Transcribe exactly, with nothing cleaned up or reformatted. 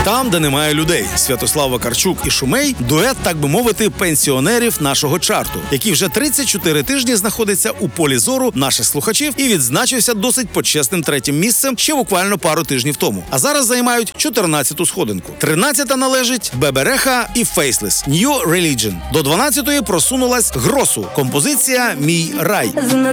Там, де немає людей. Святослав Вакарчук і Шумей – дует, так би мовити, пенсіонерів нашого чарту, який вже тридцять чотири тижні знаходиться у полі зору наших слухачів і відзначився досить почесним третім місцем ще буквально пару тижнів тому. А зараз займають чотирнадцяту сходинку. тринадцята належить Бебереха і Faceless – New Religion. До дванадцятої просунулась Гросу. Композиція «Мій рай».